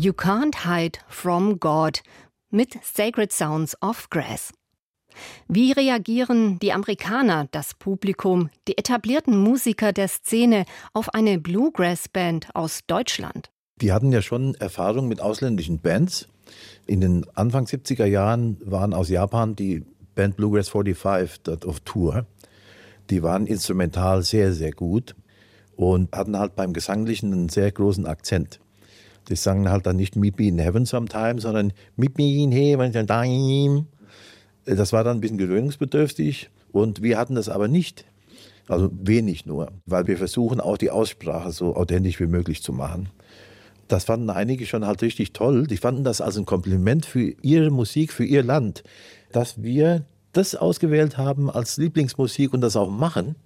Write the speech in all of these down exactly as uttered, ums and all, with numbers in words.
You Can't Hide from God mit Sacred Sounds of Grass. Wie reagieren die Amerikaner, das Publikum, die etablierten Musiker der Szene auf eine Bluegrass-Band aus Deutschland? Die hatten ja schon Erfahrung mit ausländischen Bands. In den Anfang siebziger Jahren waren aus Japan die Band Bluegrass fünfundvierzig dort auf Tour. Die waren instrumental sehr, sehr gut und hatten halt beim Gesanglichen einen sehr großen Akzent. Die sangen halt dann nicht Meet Me in Heaven Sometime, sondern Meet Me in Heaven Sometime. Das war dann ein bisschen gewöhnungsbedürftig und wir hatten das aber nicht. Also wenig nur, weil wir versuchen auch die Aussprache so authentisch wie möglich zu machen. Das fanden einige schon halt richtig toll. Die fanden das als ein Kompliment für ihre Musik, für ihr Land, dass wir das ausgewählt haben als Lieblingsmusik und das auch machen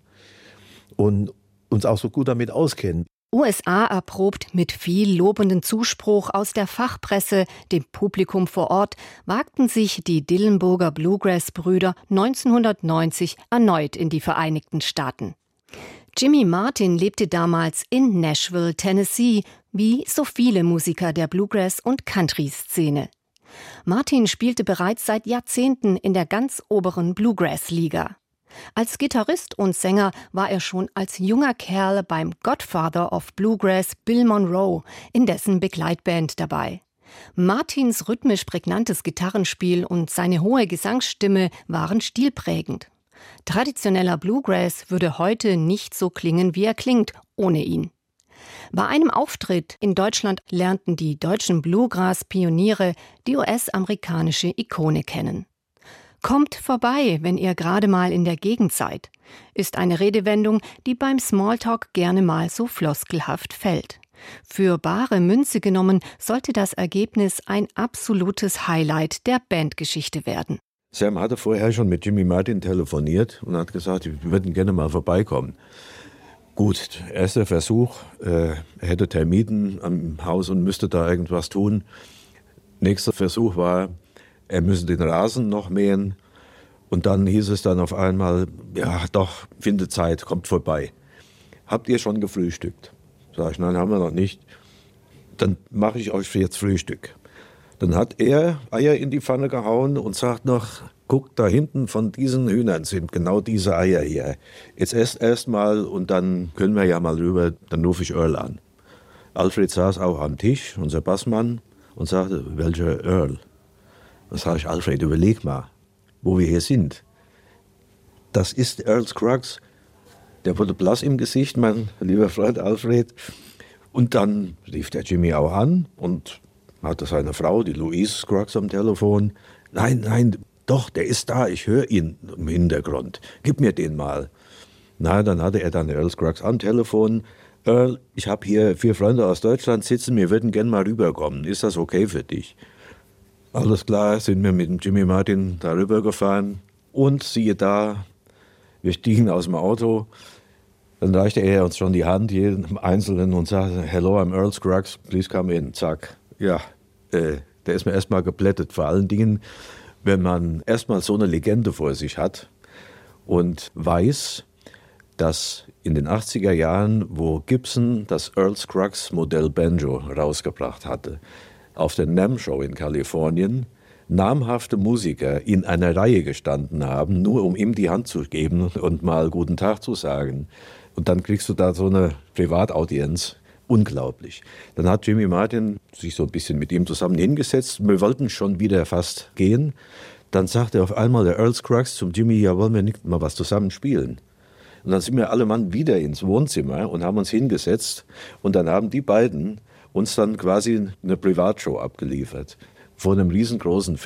und uns auch so gut damit auskennen. U S A erprobt mit viel lobenden Zuspruch aus der Fachpresse, dem Publikum vor Ort, wagten sich die Dillenburger Bluegrass-Brüder neunzehnhundertneunzig erneut in die Vereinigten Staaten. Jimmy Martin lebte damals in Nashville, Tennessee, wie so viele Musiker der Bluegrass- und Country-Szene. Martin spielte bereits seit Jahrzehnten in der ganz oberen Bluegrass-Liga. Als Gitarrist und Sänger war er schon als junger Kerl beim Godfather of Bluegrass Bill Monroe in dessen Begleitband dabei. Martins rhythmisch prägnantes Gitarrenspiel und seine hohe Gesangsstimme waren stilprägend. Traditioneller Bluegrass würde heute nicht so klingen, wie er klingt, ohne ihn. Bei einem Auftritt in Deutschland lernten die deutschen Bluegrass-Pioniere die U S-amerikanische Ikone kennen. Kommt vorbei, wenn ihr gerade mal in der Gegend seid, ist eine Redewendung, die beim Smalltalk gerne mal so floskelhaft fällt. Für bare Münze genommen sollte das Ergebnis ein absolutes Highlight der Bandgeschichte werden. Sam hatte vorher schon mit Jimmy Martin telefoniert und hat gesagt, wir würden gerne mal vorbeikommen. Gut, erster Versuch, äh, er hätte Termiten am Haus und müsste da irgendwas tun. Nächster Versuch war, er müsse den Rasen noch mähen. Und dann hieß es dann auf einmal, ja doch, findet Zeit, kommt vorbei. Habt ihr schon gefrühstückt? Sag ich, nein, haben wir noch nicht. Dann mache ich euch jetzt Frühstück. Dann hat er Eier in die Pfanne gehauen und sagt noch, guckt, da hinten von diesen Hühnern sind genau diese Eier hier. Jetzt esst erst mal und dann können wir ja mal rüber, dann rufe ich Earl an. Alfred saß auch am Tisch, unser Bassmann, und sagte, welcher Earl? Dann sage ich, Alfred, überleg mal, wo wir hier sind. Das ist Earl Scruggs. Der wurde blass im Gesicht, mein lieber Freund Alfred. Und dann rief der Jimmy auch an und hatte seine Frau, die Louise Scruggs, am Telefon. Nein, nein, doch, der ist da, ich höre ihn im Hintergrund. Gib mir den mal. Na, dann hatte er dann Earl Scruggs am Telefon. Earl, ich habe hier vier Freunde aus Deutschland sitzen, wir würden gern mal rüberkommen. Ist das okay für dich? Alles klar, sind wir mit dem Jimmy Martin da rübergefahren. Und siehe da, wir stiegen aus dem Auto. Dann reichte er uns schon die Hand, jedem Einzelnen, und sagte, hello, I'm Earl Scruggs, please come in. Zack. Ja, äh, der ist mir erstmal geplättet. Vor allen Dingen, wenn man erstmal so eine Legende vor sich hat und weiß, dass in den achtziger Jahren, wo Gibson das Earl Scruggs Modell Banjo rausgebracht hatte, auf der NAMM Show in Kalifornien, namhafte Musiker in einer Reihe gestanden haben, nur um ihm die Hand zu geben und mal guten Tag zu sagen. Und dann kriegst du da so eine Privataudienz. Unglaublich. Dann hat Jimmy Martin sich so ein bisschen mit ihm zusammen hingesetzt. Wir wollten schon wieder fast gehen. Dann sagte auf einmal der Earl Scruggs zum Jimmy, ja, wollen wir nicht mal was zusammen spielen? Und dann sind wir alle Mann wieder ins Wohnzimmer und haben uns hingesetzt. Und dann haben die beiden uns dann quasi eine Privatshow abgeliefert. Vor einem riesengroßen